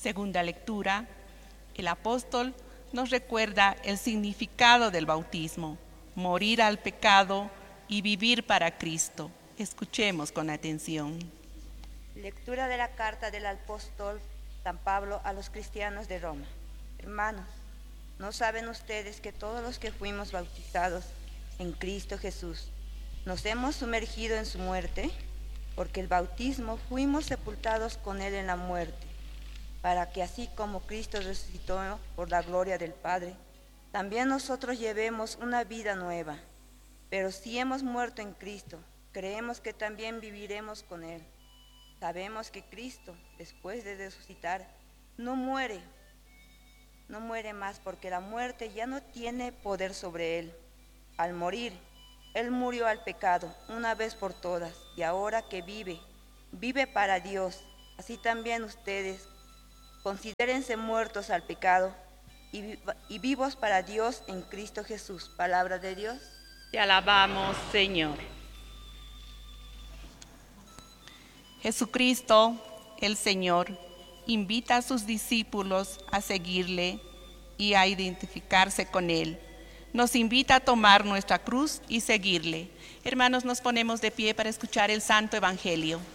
Segunda lectura, el apóstol nos recuerda el significado del bautismo, morir al pecado y vivir para Cristo. Escuchemos con atención. Lectura de la carta del apóstol San Pablo a los cristianos de Roma. Hermanos, ¿no saben ustedes que todos los que fuimos bautizados en Cristo Jesús nos hemos sumergido en su muerte? Porque el bautismo fuimos sepultados con él en la muerte, para que así como Cristo resucitó por la gloria del Padre, también nosotros llevemos una vida nueva. Pero si hemos muerto en Cristo, creemos que también viviremos con él. Sabemos que Cristo, después de resucitar, no muere más, porque la muerte ya no tiene poder sobre él. Al morir, él murió al pecado una vez por todas, y ahora que vive para Dios. Así también ustedes, considérense muertos al pecado y vivos para Dios en Cristo Jesús. Palabra de Dios. Te alabamos, Señor. Jesucristo, el Señor, invita a sus discípulos a seguirle y a identificarse con él. Nos invita a tomar nuestra cruz y seguirle. Hermanos, nos ponemos de pie para escuchar el Santo Evangelio.